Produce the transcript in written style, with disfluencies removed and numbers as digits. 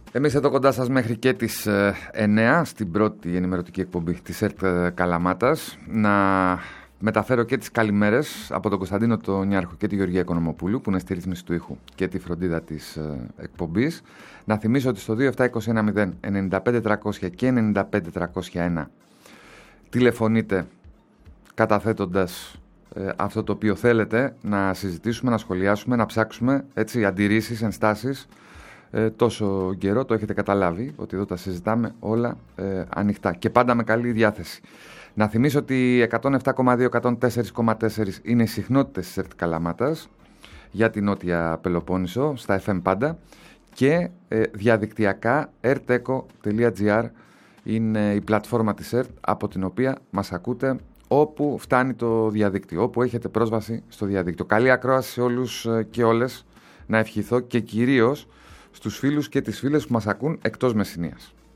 Εμείς εδώ κοντά σας μέχρι και τις 9 στην πρώτη ενημερωτική εκπομπή της ΕΡΤ Καλαμάτας. Να μεταφέρω και τις καλημέρες από τον Κωνσταντίνο τον Νιάρχο και τη Γεωργία Οικονομοπούλου που είναι στη ρύθμιση του ήχου και τη φροντίδα της εκπομπής. Να θυμίσω ότι στο 27210-95300 και 95301 τηλεφωνείτε καταθέτοντας αυτό το οποίο θέλετε να συζητήσουμε, να σχολιάσουμε, να ψάξουμε, έτσι, αντιρρήσεις, ενστάσεις. Τόσο καιρό το έχετε καταλάβει ότι εδώ τα συζητάμε όλα ανοιχτά και πάντα με καλή διάθεση. Να θυμίσω ότι 107,2-104,4 είναι οι συχνότητες της ΕΡΤ Καλαμάτας για την Νότια Πελοπόννησο, στα FM πάντα, και διαδικτυακά erteco.gr είναι η πλατφόρμα της ΕΡΤ από την οποία μας ακούτε όπου φτάνει το διαδίκτυο, όπου έχετε πρόσβαση στο διαδίκτυο. Καλή ακρόαση σε όλους και όλες, να ευχηθώ, και κυρίως στους φίλους και τις φίλες που μας ακούν εκτός Μεσσηνίας.